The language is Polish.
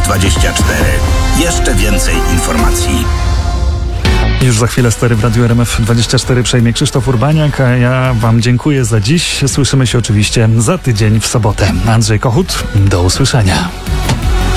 RMF24. Jeszcze więcej informacji. Już za chwilę stery w Radiu RMF24 przejmie Krzysztof Urbaniak, a ja wam dziękuję za dziś. Słyszymy się oczywiście za tydzień w sobotę. Andrzej Kochut, do usłyszenia.